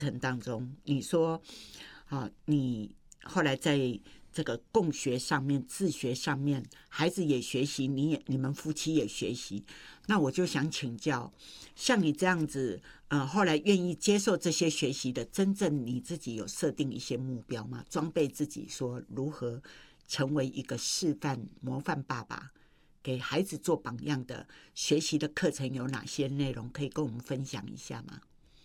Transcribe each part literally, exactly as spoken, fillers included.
程当中，你说，啊，你后来在这个共学上面、自学上面，孩子也学习，你也你们夫妻也学习。那我就想请教，像你这样子，呃，后来愿意接受这些学习的，真正你自己有设定一些目标吗？装备自己，说如何成为一个示范模范爸爸，给孩子做榜样的学习的课程有哪些内容？可以跟我们分享一下吗？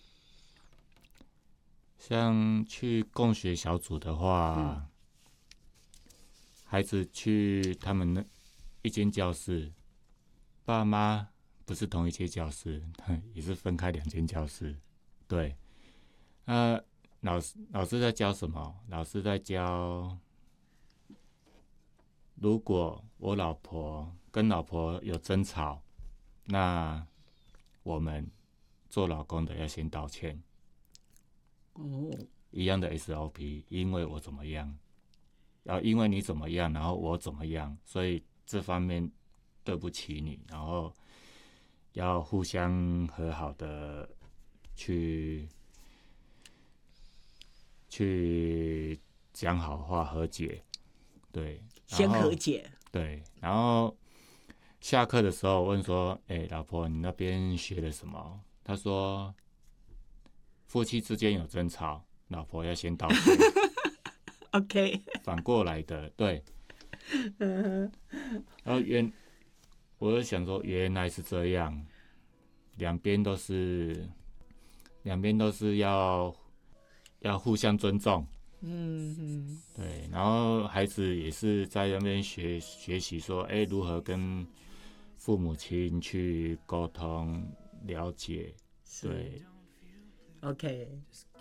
像去共学小组的话，嗯、孩子去他们那一间教室，爸妈不是同一间教室，也是分开两间教室。对，那老师老师在教什么？老师在教，如果我老婆跟老婆有争吵，那我们做老公的要先道歉。 哦， 一样的 S O P， 因为我怎么样，要因为你怎么样，然后我怎么样，所以这方面对不起你，然后要互相和好的去去讲好话和解，对， 先和解， 对，然后下课的时候问说，哎，老婆，你那边学了什么？他说，夫妻之间有争吵，老婆要先道歉。 OK， 反过来的，对。然后原我就想说，原来是这样，两边都是两边都是要要互相尊重。 嗯嗯， 对。然后孩子也是在那边学学习说，哎，如何跟父母亲去沟通了解。对。 OK，